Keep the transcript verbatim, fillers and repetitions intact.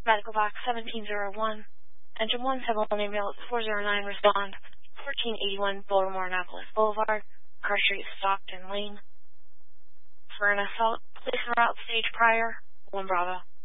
Medical box seventeen oh one. Engine one, seven one ambulance four oh nine, respond. fourteen eighty-one Baltimore Annapolis Boulevard, Car Street, Stockton Lane. For an assault, police route stage prior, one Bravo.